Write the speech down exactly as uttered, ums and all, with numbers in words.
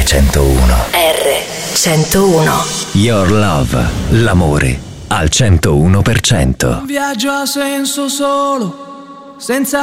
centouno. R centouno. Your Love, l'amore al centouno per cento. Un viaggio a senso solo, senza